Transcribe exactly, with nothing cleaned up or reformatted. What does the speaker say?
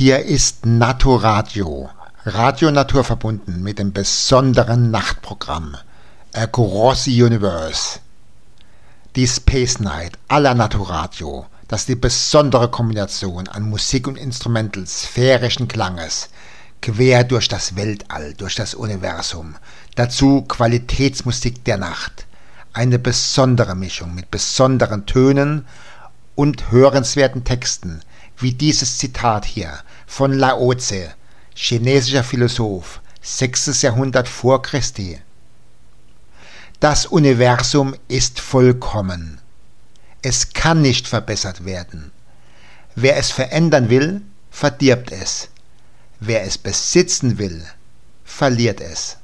Hier ist Naturadio, Radio Natur verbunden mit dem besonderen Nachtprogramm Across the Universe. Die Space Night aller Naturadio, das ist die besondere Kombination an Musik und Instrumental sphärischen Klanges, quer durch das Weltall, durch das Universum. Dazu Qualitätsmusik der Nacht, eine besondere Mischung mit besonderen Tönen und hörenswerten Texten, wie dieses Zitat hier von Lao Tse, chinesischer Philosoph, sechstes Jahrhundert vor Christi. Das Universum ist vollkommen. Es kann nicht verbessert werden. Wer es verändern will, verdirbt es. Wer es besitzen will, verliert es.